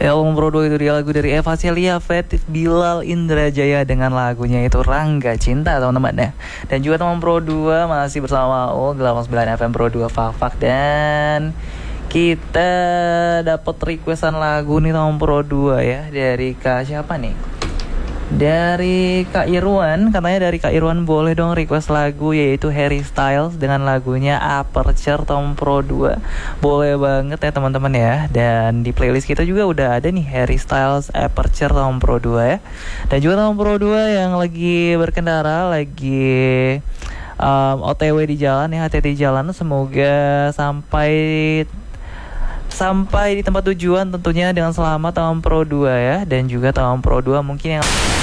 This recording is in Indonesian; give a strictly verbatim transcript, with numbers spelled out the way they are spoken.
Elong Pro dua itu dia lagu dari Eva Celia, Fetif, Bilal, Indrajaya dengan lagunya itu Rangga Cinta teman-teman ya. Dan juga teman Pro dua masih bersama O delapan puluh sembilan F M Pro dua Fak-Fak. Dan kita dapat requestan lagu nih teman Pro dua ya, dari Kak siapa nih? Dari Kak Irwan, katanya dari Kak Irwan boleh dong request lagu yaitu Harry Styles dengan lagunya Aperture Tom Pro dua. Boleh banget ya teman-teman ya. Dan di playlist kita juga udah ada nih Harry Styles Aperture Tom Pro dua ya. Dan juga Tom Pro dua yang lagi berkendara, lagi um, O T W di jalan ya, hati-hati di jalan. Semoga sampai Sampai di tempat tujuan tentunya dengan selamat Tom Pro dua ya. Dan juga Tom Pro dua mungkin yang